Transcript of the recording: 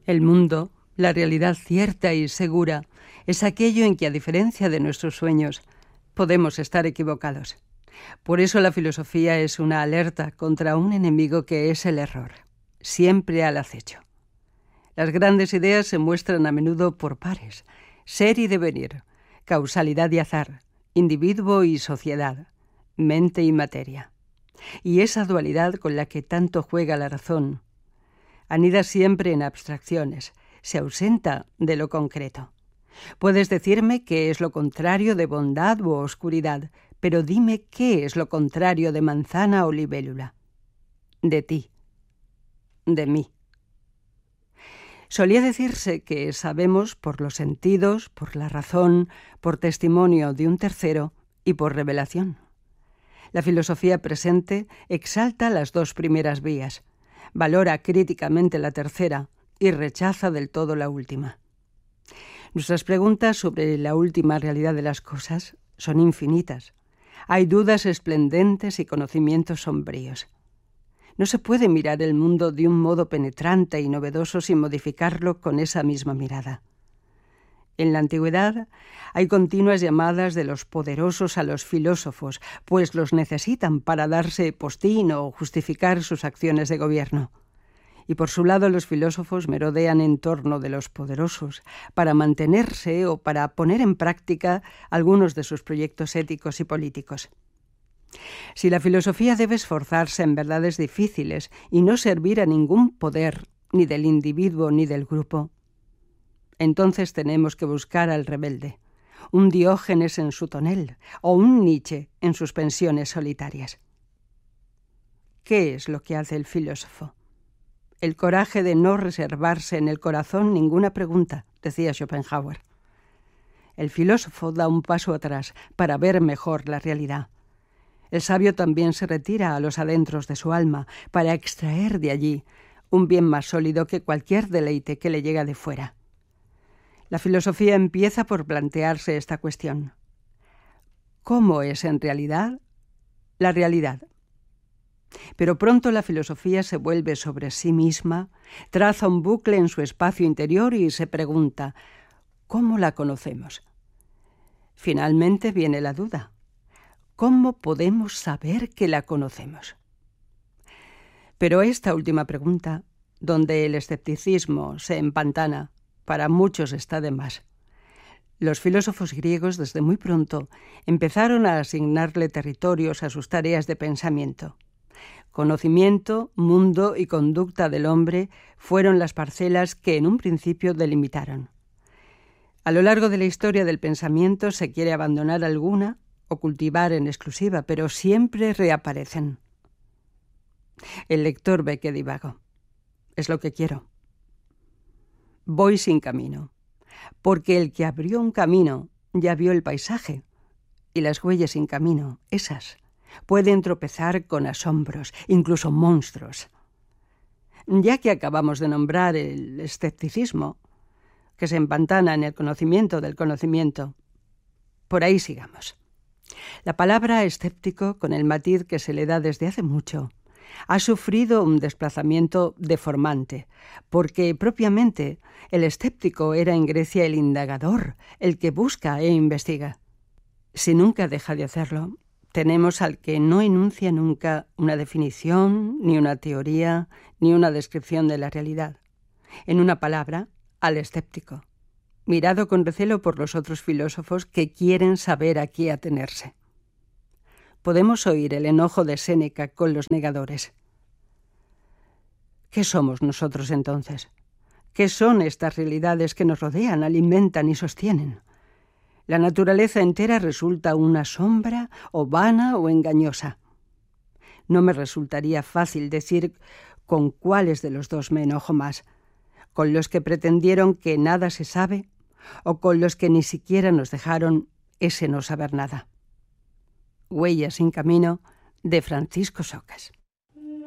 El mundo, la realidad cierta y segura, es aquello en que, a diferencia de nuestros sueños, podemos estar equivocados. Por eso la filosofía es una alerta contra un enemigo que es el error, siempre al acecho. Las grandes ideas se muestran a menudo por pares, ser y devenir, causalidad y azar, individuo y sociedad, mente y materia. Y esa dualidad con la que tanto juega la razón anida siempre en abstracciones, se ausenta de lo concreto. Puedes decirme qué es lo contrario de bondad u oscuridad, pero dime qué es lo contrario de manzana o libélula. De ti. De mí. Solía decirse que sabemos por los sentidos, por la razón, por testimonio de un tercero y por revelación. La filosofía presente exalta las dos primeras vías, valora críticamente la tercera y rechaza del todo la última. Nuestras preguntas sobre la última realidad de las cosas son infinitas. Hay dudas esplendentes y conocimientos sombríos. No se puede mirar el mundo de un modo penetrante y novedoso sin modificarlo con esa misma mirada. En la antigüedad hay continuas llamadas de los poderosos a los filósofos, pues los necesitan para darse postín o justificar sus acciones de gobierno. Y por su lado los filósofos merodean en torno de los poderosos para mantenerse o para poner en práctica algunos de sus proyectos éticos y políticos. Si la filosofía debe esforzarse en verdades difíciles y no servir a ningún poder, ni del individuo ni del grupo, entonces tenemos que buscar al rebelde, un Diógenes en su tonel o un Nietzsche en sus pensiones solitarias. ¿Qué es lo que hace el filósofo? El coraje de no reservarse en el corazón ninguna pregunta, decía Schopenhauer. El filósofo da un paso atrás para ver mejor la realidad. El sabio también se retira a los adentros de su alma para extraer de allí un bien más sólido que cualquier deleite que le llega de fuera. La filosofía empieza por plantearse esta cuestión. ¿Cómo es en realidad la realidad? Pero pronto la filosofía se vuelve sobre sí misma, traza un bucle en su espacio interior y se pregunta, ¿cómo la conocemos? Finalmente viene la duda. ¿Cómo podemos saber que la conocemos? Pero esta última pregunta, donde el escepticismo se empantana, para muchos está de más. Los filósofos griegos desde muy pronto empezaron a asignarle territorios a sus tareas de pensamiento. Conocimiento, mundo y conducta del hombre fueron las parcelas que en un principio delimitaron. A lo largo de la historia del pensamiento se quiere abandonar alguna o cultivar en exclusiva, pero siempre reaparecen. El lector ve que divago. Es lo que quiero. Voy sin camino, porque el que abrió un camino ya vio el paisaje, y las huellas sin camino, esas, pueden tropezar con asombros, incluso monstruos. Ya que acabamos de nombrar el escepticismo, que se empantana en el conocimiento del conocimiento, por ahí sigamos. La palabra escéptico, con el matiz que se le da desde hace mucho, ha sufrido un desplazamiento deformante, porque propiamente el escéptico era en Grecia el indagador, el que busca e investiga. Si nunca deja de hacerlo, tenemos al que no enuncia nunca una definición, ni una teoría, ni una descripción de la realidad. En una palabra, al escéptico, mirado con recelo por los otros filósofos que quieren saber a qué atenerse. Podemos oír el enojo de Séneca con los negadores. ¿Qué somos nosotros entonces? ¿Qué son estas realidades que nos rodean, alimentan y sostienen? La naturaleza entera resulta una sombra, o vana o engañosa. No me resultaría fácil decir con cuáles de los dos me enojo más, con los que pretendieron que nada se sabe o con los que ni siquiera nos dejaron ese no saber nada. Huellas sin camino, de Francisco Socas.